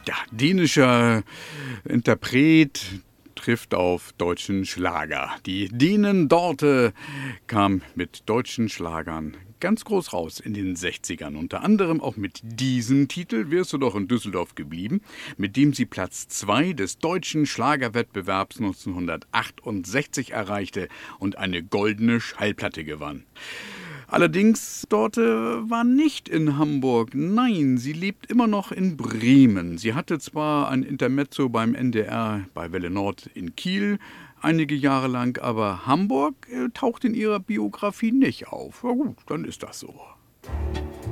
Ja, dänischer Interpret trifft auf deutschen Schlager. Die Dänen Dorte kam mit deutschen Schlagern ganz groß raus in den 60ern. Unter anderem auch mit diesem Titel Wärst du doch in Düsseldorf geblieben, mit dem sie Platz 2 des deutschen Schlagerwettbewerbs 1968 erreichte und eine goldene Schallplatte gewann. Allerdings, Dorte war nicht in Hamburg. Nein, sie lebt immer noch in Bremen. Sie hatte zwar ein Intermezzo beim NDR bei Welle Nord in Kiel einige Jahre lang, aber Hamburg taucht in ihrer Biografie nicht auf. Na gut, dann ist das so.